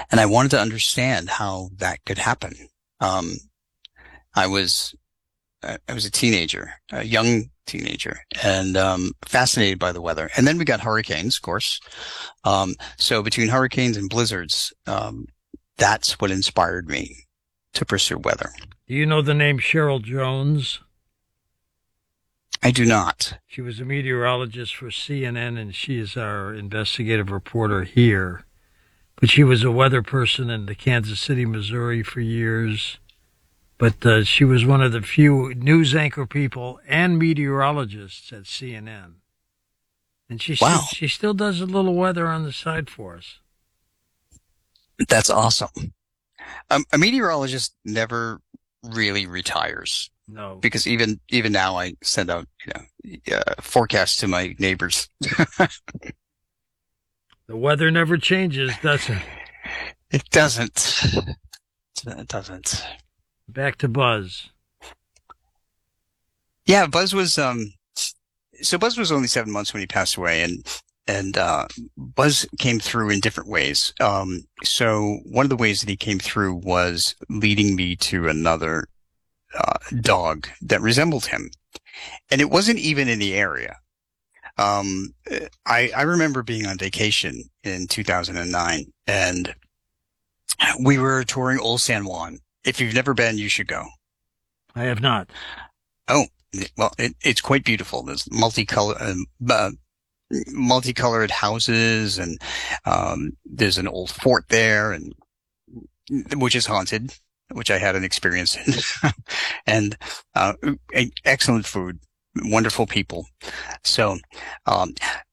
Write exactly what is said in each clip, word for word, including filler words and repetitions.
and I wanted to understand how that could happen. Um, I was I was a teenager, a young teenager, and um, fascinated by the weather. And then we got hurricanes, of course. Um, so between hurricanes and blizzards, um, that's what inspired me to pursue weather. Do you know the name Cheryl Jones? I do not. She was a meteorologist for C N N, and she is our investigative reporter here. But she was a weather person in the Kansas City, Missouri for years. But uh, she was one of the few news anchor people and meteorologists at C N N. And she Wow, she, she still does a little weather on the side for us. that's awesome. Um, a meteorologist never really retires No. because even even now I send out you know uh, forecasts to my neighbors. The weather never changes, does it? It doesn't. It doesn't. Back to Buzz. Yeah, Buzz was um so Buzz was only seven months when he passed away, and and uh Buzz came through in different ways. Um so one of the ways that he came through was leading me to another uh dog that resembled him. And it wasn't even in the area. Um I I remember being on vacation in two thousand nine, and we were touring Old San Juan. If you've never been, you should go. I have not. Oh, well, it, it's quite beautiful. There's multicolor, um, uh, multicolored houses, and um, there's an old fort there, and which is haunted, which I had an experience in, and uh, excellent food, wonderful people. So, um,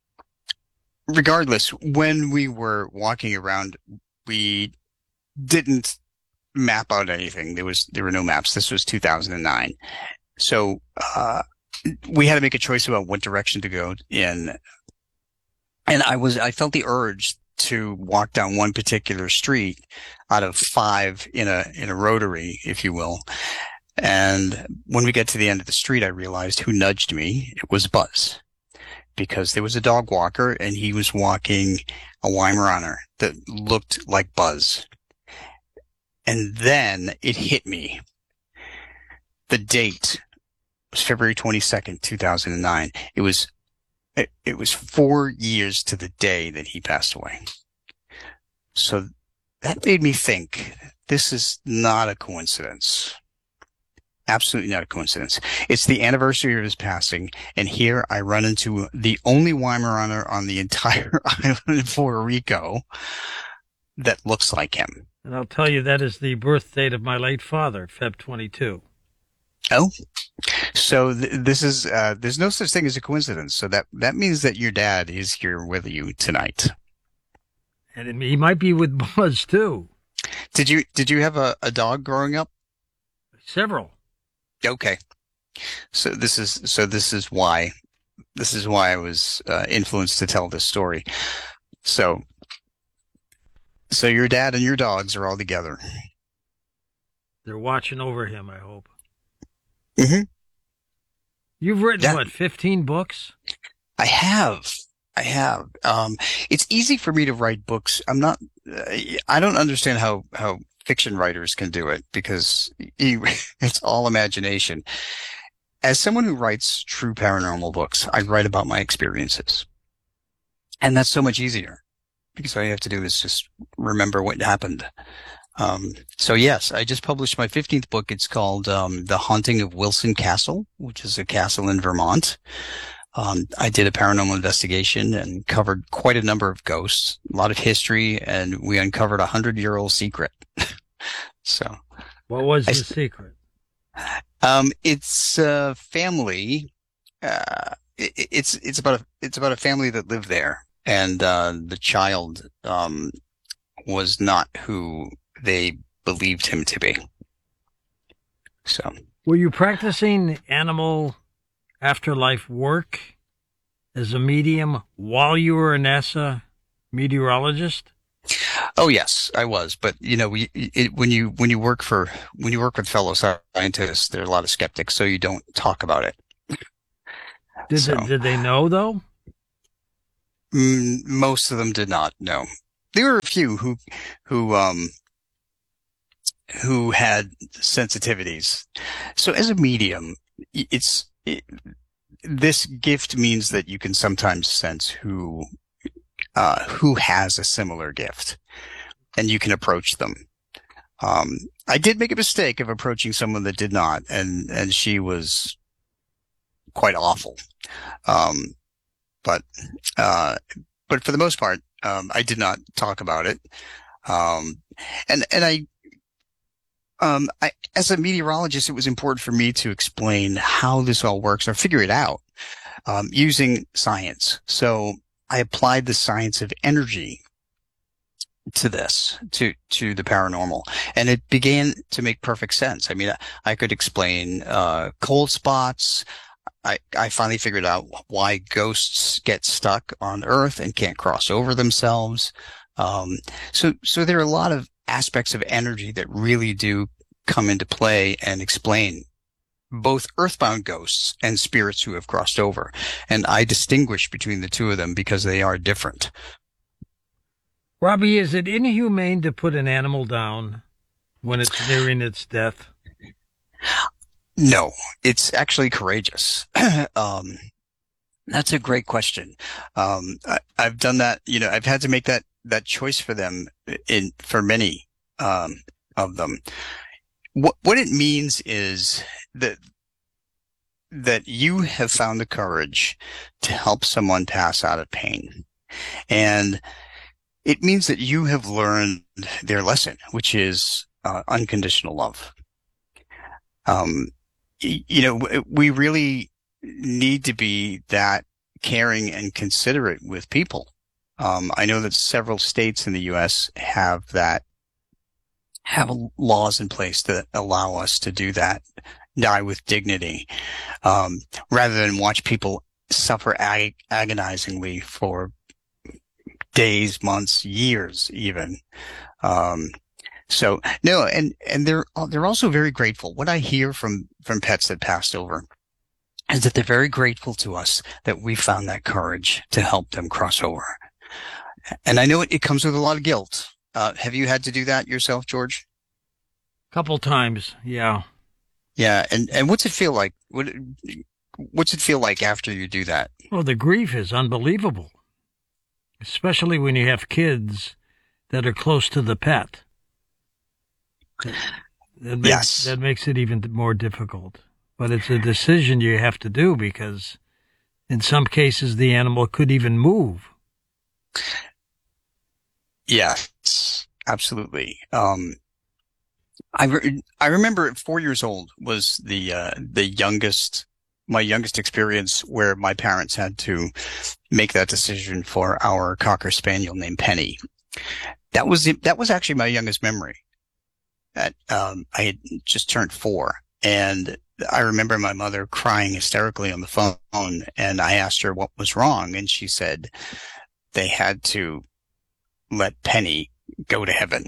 regardless, when we were walking around, we didn't map out anything. There was there were no maps. This was two thousand nine. So uh we had to make a choice about what direction to go in. And I was I felt the urge to walk down one particular street out of five in a in a rotary, if you will. And when we get to the end of the street, I realized who nudged me. It was Buzz, because there was a dog walker and he was walking a Weimaraner that looked like Buzz. And then it hit me. The date was February twenty-second, two thousand nine. It was, it, it was four years to the day that he passed away. So that made me think this is not a coincidence. Absolutely not a coincidence. It's the anniversary of his passing, and here I run into the only Weimaraner on the entire island of Puerto Rico that looks like him. And I'll tell you, that is the birth date of my late father, February twenty-second. Oh, so th- this is, uh, there's no such thing as a coincidence. So that, that means that your dad is here with you tonight. And it, he might be with Buzz, too. Did you, did you have a, a dog growing up? Several. Okay. So this is, so this is why, this is why I was uh, influenced to tell this story. So, so your dad and your dogs are all together. They're watching over him, I hope. Mm-hmm. You've written, Yeah. what, fifteen books? I have. I have. Um, it's easy for me to write books. I'm not, uh, I don't understand how, how fiction writers can do it, because you, it's all imagination. As someone who writes true paranormal books, I write about my experiences. And that's so much easier, because all you have to do is just remember what happened. Um, so yes, I just published my fifteenth book. It's called, um, The Haunting of Wilson Castle, which is a castle in Vermont. Um, I did a paranormal investigation and covered quite a number of ghosts, a lot of history, and we uncovered a hundred year old secret. So What was I, the secret? um, it's a family, uh, it, it's, it's about a, it's about a family that lived there, and, uh, the child, um, was not who they believed him to be. So, Were you practicing animal afterlife work as a medium while you were a NASA meteorologist? oh yes, I was, but you know, we, it, when you, when you work for, when you work with fellow scientists, there are a lot of skeptics, so you don't talk about it. Did So, they, did they know, though? mm, most of them did not know. there were a few who, who, um, who had sensitivities. So as a medium, it's, it, this gift means that you can sometimes sense who, uh, who has a similar gift, and you can approach them. Um, I did make a mistake of approaching someone that did not, and, and she was quite awful. Um, but, uh, but for the most part, um, I did not talk about it. Um, and, and I, um, I, as a meteorologist, it was important for me to explain how this all works or figure it out, um, using science. So I applied the science of energy to this, to, to the paranormal. And it began to make perfect sense. I mean, I, I could explain, uh, cold spots. I, I finally figured out why ghosts get stuck on Earth and can't cross over themselves. Um, so, so there are a lot of aspects of energy that really do come into play and explain both earthbound ghosts and spirits who have crossed over. And I distinguish between the two of them because they are different. Robbie, is it inhumane to put an animal down when it's nearing its death? No, it's actually courageous. um, that's a great question. Um, I, I've done that, you know, I've had to make that, that choice for them in, for many, um, of them. What, what it means is that, that you have found the courage to help someone pass out of pain. And it means that you have learned their lesson, which is, uh, unconditional love. Um, you know, we really need to be that caring and considerate with people. Um, I know that several states in the U S have that, have laws in place that allow us to do that, die with dignity, um, rather than watch people suffer ag- agonizingly for days, months, years, even. Um, So no, and, and they're, they're also very grateful. What I hear from, from pets that passed over is that they're very grateful to us that we found that courage to help them cross over. And I know it, it comes with a lot of guilt. Uh, have you had to do that yourself, George? Couple times, yeah. Yeah. And, and what's it feel like? What, what's it feel like after you do that? Well, the grief is unbelievable, especially when you have kids that are close to the pet. That makes, Yes. that makes it even more difficult. But it's a decision you have to do because in some cases the animal could even move. Yes, absolutely. Um, I, re- I remember at four years old was the, uh, the youngest, my youngest experience where my parents had to make that decision for our Cocker Spaniel named Penny. That was, that was actually my youngest memory. At, um, I had just turned four, and I remember my mother crying hysterically on the phone, and I asked her what was wrong, and she said they had to let Penny go to heaven.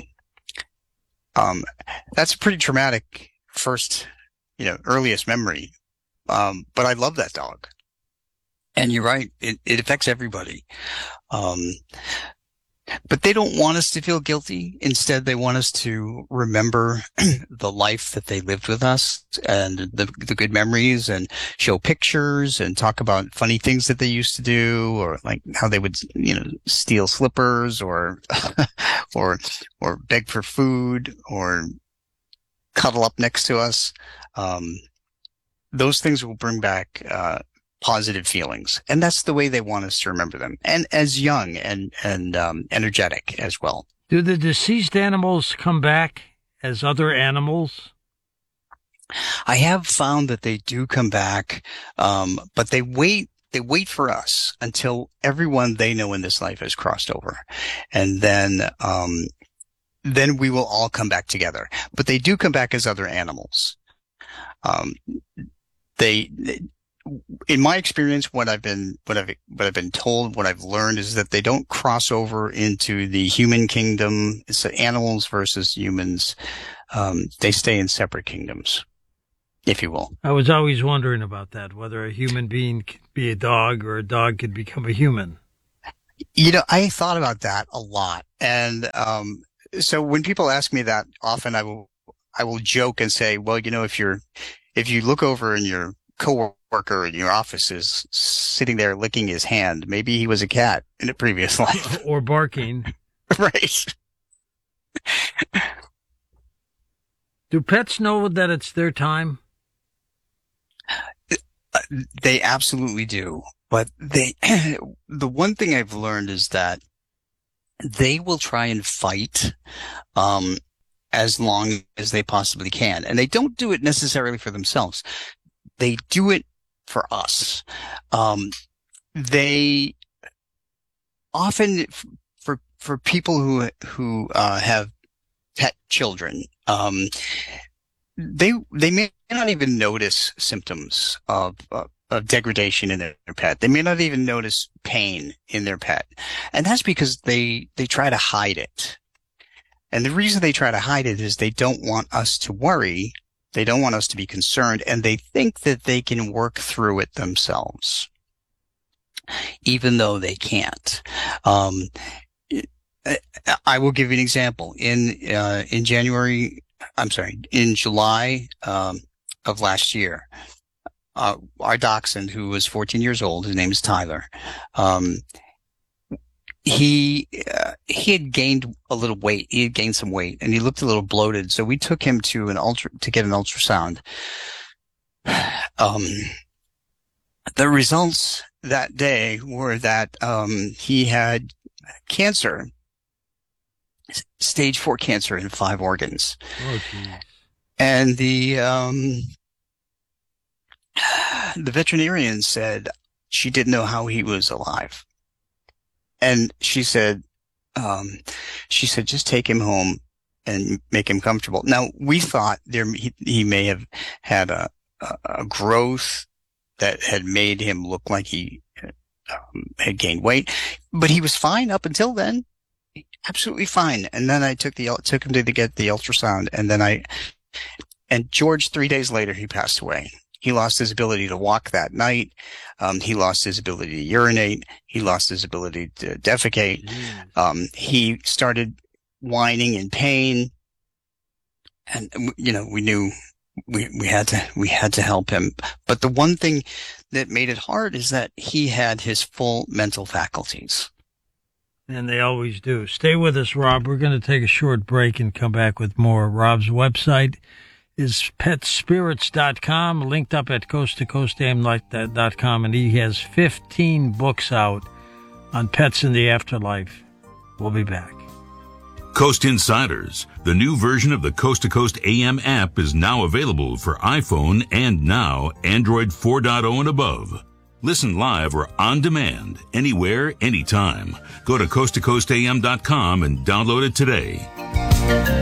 Um, that's a pretty traumatic first, you know, earliest memory. Um, but I love that dog. And you're right. It, it affects everybody. Um, But they don't want us to feel guilty. Instead, they want us to remember the life that they lived with us and the, the good memories, and show pictures and talk about funny things that they used to do, or like how they would, you know, steal slippers or, or, or beg for food or cuddle up next to us. Um, those things will bring back, uh, positive feelings. And that's the way they want us to remember them. And as young and, and, um, energetic as well. Do the deceased animals come back as other animals? I have found that they do come back. Um, but they wait, they wait for us until everyone they know in this life has crossed over. And then, um, then we will all come back together, but they do come back as other animals. Um, they, they in my experience, what I've been, what I've, what I've been told, what I've learned is that they don't cross over into the human kingdom. It's animals versus humans. Um, they stay in separate kingdoms, if you will. I was always wondering about that, whether a human being could be a dog or a dog could become a human. You know, I thought about that a lot. And um, so when people ask me that, often I will I will joke and say, well, you know, if you're if you look over and your coworker in your office is sitting there licking his hand, maybe he was a cat in a previous life. Or barking. Right. Do pets know that it's their time? They absolutely do. But they, the one thing I've learned is that they will try and fight, um, as long as they possibly can. And they don't do it necessarily for themselves. They do it for us. Um, they often, for, for people who, who, uh, have pet children, um, they, they may not even notice symptoms of, uh, of degradation in their pet. They may not even notice pain in their pet. And that's because they, they try to hide it. And the reason they try to hide it is they don't want us to worry. They don't want us to be concerned, and they think that they can work through it themselves, even though they can't. Um, I will give you an example. In, uh, in January, I'm sorry, in July, um, of last year, Uh, our dachshund, who was fourteen years old, his name is Tyler. Um, he, uh, he had gained a little weight. He had gained some weight and he looked a little bloated. So we took him to an ultra, to get an ultrasound. Um, the results that day were that, um, he had cancer, stage four cancer in five organs. Oh, geez. And the, um, the veterinarian said she didn't know how he was alive. And she said, um, she said, just take him home and make him comfortable. Now, we thought there, he, he may have had a, a, a growth that had made him look like he um, had gained weight, but he was fine up until then. Absolutely fine. And then I took the, took him to get the ultrasound, and then I, and George, three days later, he passed away. He lost his ability to walk that night. Um, he lost his ability to urinate. He lost his ability to defecate. Um, he started whining in pain. And, you know, we knew we, we had to, we had to help him. But the one thing that made it hard is that he had his full mental faculties. And they always do. Stay with us, Rob. We're going to take a short break and come back with more. Rob's website is pet spirits dot com, linked up at coast to coast a m like that dot com, and he has fifteen books out on pets in the afterlife. We'll be back. Coast Insiders, the new version of the Coast to Coast A M app, is now available for iPhone and now Android four point oh and above. Listen live or on demand, anywhere, anytime. Go to coast to coast a m dot com and download it today.